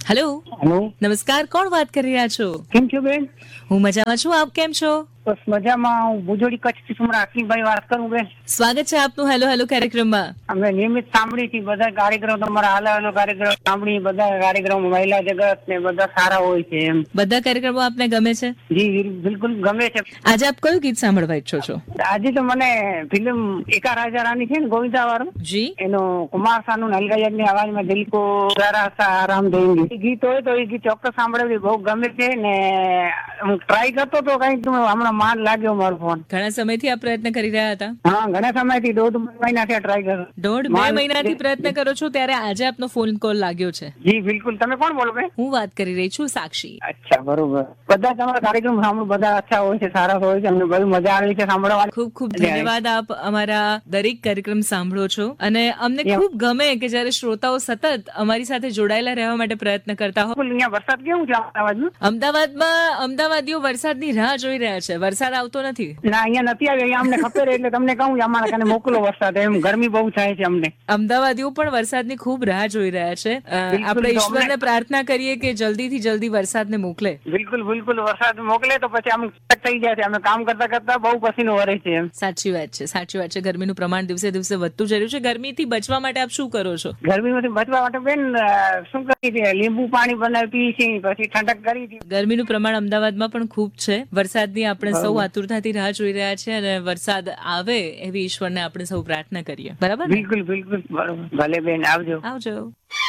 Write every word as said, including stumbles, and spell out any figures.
Hello hello, નમસ્કાર, કોણ વાત કરી રહ્યા છો? કેમ છો બેન? હું મજામાં છું, આપ કેમ છો? બસ મજામાં. હું ભુજોડી કચ્છથી સુમરા હાકીમભાઈ વાત કરું બેન. સ્વાગત છે આપનું હેલો હેલો કાર્યક્રમમાં. અમે નિયમિત સાંભળી હતી બધા કાર્યક્રમ, તમારા હાલ હાલો કાર્યક્રમ સાંભળી, બધા કાર્યક્રમ મહિલા જગત ને બધા સારા હોય છે એમ. બધા કાર્યક્રમો આપને ગમે છે? જી બિલ- બિલકુલ ગમે છે. આજે આપ કયું ગીત સાંભળવા ઈચ્છો છો? આજે તો મને ફિલ્મ એકા રાજા રાની છે ને ગોવિંદા વાળું, જી, એનો કુમાર સાનુ નલગૈયર ની અવાજમાં દિલ કો જરા સા આરામ દેંગે એ ગીત હોય તો એ ગીત ચોક્કસ સાંભળવી બહુ ગમે છે ને. હું ટ્રાય કરતો તો કઈક હમણાં માન લાગ્યો મારો ફોન. ઘણા સમયથી આપ પ્રયત્ન કરી રહ્યા હતા? હા, ઘણા સમયથી દોઢ મહિનાથી ટ્રાય કરું. દોઢ બે માન- મહિનાથી પ્રયત્ન કરો છો ત્યારે આજે આપનો ફોન કોલ લાગ્યો છે. જી બિલકુલ. તમે કોણ બોલો બેન? હું વાત કરી રહી છું સાક્ષી. અચ્છા, બરોબર. બધા તમારા કાર્યક્રમ સાંભળો, બધા અચ્છા હોય છે, સારા હોય છે, અમને બહુ મજા આવી છે સાંભળવાની. ખૂબ ખૂબ ધન્યવાદ, આપ અમારા દરેક કાર્યક્રમ સાંભળો છો અને અમને ખૂબ ગમે કે જ્યારે શ્રોતાઓ સતત અમારી સાથે જોડાયેલા રહેવા માટે પ્રયત્ન કરતા હોય. અહીંયા વરસાદ કેવું છે અમદાવાદમાં? અમદાવાદમાં અમદાવાદીઓ વરસાદની રાહ જોઈ રહ્યા છે, વરસાદ આવતો નથી. ના, અહીંયા નથી આવ્યો. અહીંયા અમને ખબર એટલે તમને કહું અમારા કાને મોકલો વરસાદ. એમ ગરમી બહુ થાય છે અમને. અમદાવાદીઓ પણ વરસાદની ખૂબ રાહ જોઈ રહ્યા છે. અ, બિલકુલ, આપણે તો ઈશ્વરને અમને- પ્રાર્થના કરીએ કે જલ્દીથી જલ્દી વરસાદને મોકલે. બિલકુલ બિલકુલ. વરસાદ મોકલે તો પછી આમ થઈ જાય છે. અમે કામ કરતા કરતા બહુ પસીનો વરે છે એમ. સાચી વાત છે, સાચી વાત છે. ગરમીનું પ્રમાણ દિવસે દિવસે વધતું જઈ રહ્યું છે. ગરમીથી બચવા માટે આપ શું કરો છો? ગરમીમાંથી બચવા માટે બેન અ, શું કરી છે, લીંબુ પાણી બનાવી પી છે, પછી ઠંડક કરી છે. ગરમીનું પ્રમાણ અમદાવાદમાં પણ ખૂબ છે. વરસાદની આપણે સૌ બરાબર. આતુરતાથી રાહ જોઈ રહ્યા છે અને વરસાદ આવે એવી ઈશ્વરને આપણે સૌ પ્રાર્થના કરીએ. બરાબર ને? બિલકુલ બિલકુલ. બરોબર. ભલે બેન, આવજો. આવજો.